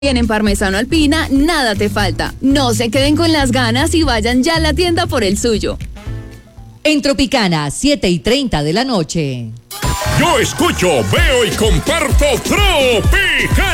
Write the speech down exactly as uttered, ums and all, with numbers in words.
En Parmesano Alpina, nada te falta. No se queden con las ganas y vayan ya a la tienda por el suyo. En Tropicana, siete y treinta de la noche. Yo escucho, veo y comparto Tropicana.